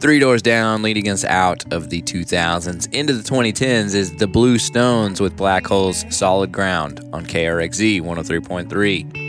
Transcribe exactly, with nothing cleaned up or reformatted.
Three doors down, leading us out of the two thousands into the twenty tens is The Blue Stones with Black Hole's Solid Ground on K R X Z one oh three point three.